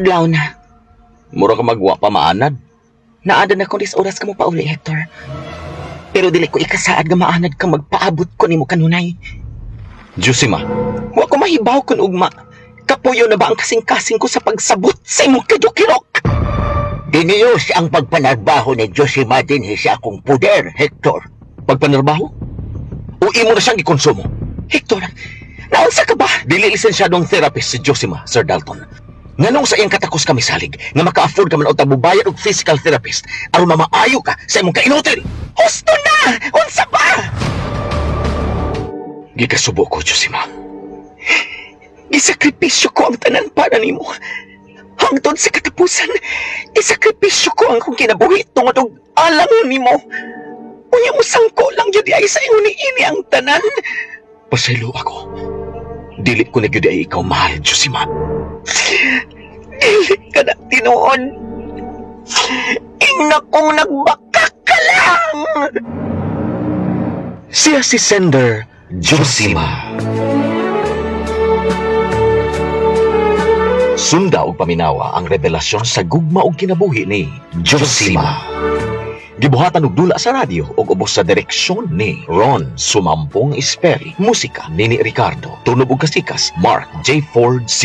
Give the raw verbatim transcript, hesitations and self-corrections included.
adlaw na. Mura ka magwa pa maanad. Naada na kung dis oras ka mo pa uli, Hector. Pero dili ko ikasaad nga maanad kang magpaabot ko nimo kanunay. Josima, Wa ko mahibaw kun ugma. Kapuyo na ba ang kasing-kasing ko sa pagsabot sa imong kadukirok? Diniyos ang pagpanarbaho ni Josima dinhi sa akong puder, Hector. pagpanarbaho? O imo na siyang ikonsumo? Hector, naunsa ka ba? Dili lisensyadong therapist si Josima, Sir Dalton. Nganong sa iyang katakos kami salig nga maka-afford ka man o tabubayad og physical therapist aron mamaayo ka sa imong kainutin? Husto na! Unsa ba? Gikasubo ko, Josima. Isakripisyo ko ang tanan para nimo. Hangtod sa katapusan, isakripisyo ko ang kong kinabuhi tungod og alang nimo. Unya mo sangko lang jud ay sa ingon ni ini ang tanan. Pasaylo ako. Dili ko na gyud ay ikaw mahal, Josima. Dili ka na tinuod. Ingna kong nagbakak ka lang. Siya si Sender Josima. Sunda og paminawa ang revelasyon sa gugma og kinabuhi ni Josima. Gibuhatan og dula sa radyo ug ubos sa direksyon ni Ron Sumampong Esperi. Musika ni Ricardo. Tunog ug kasikas Mark J. Ford